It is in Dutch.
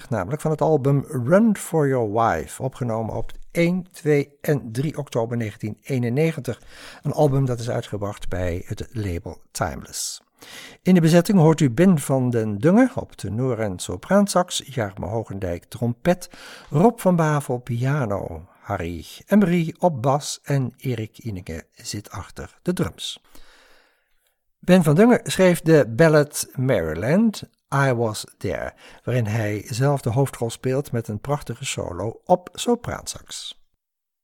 namelijk van het album Run for Your Wife, opgenomen op 1, 2 en 3 oktober 1991. Een album dat is uitgebracht bij het label Timeless. In de bezetting hoort u Ben van den Dungen op tenor en sopraansax, Jarmo Hogendijk trompet, Rob van Bavel piano, Harry Emery op bas en Erik Ineke zit achter de drums. Ben van Dungen schreef de ballad Maryland, I Was There, waarin hij zelf de hoofdrol speelt met een prachtige solo op sopraansax.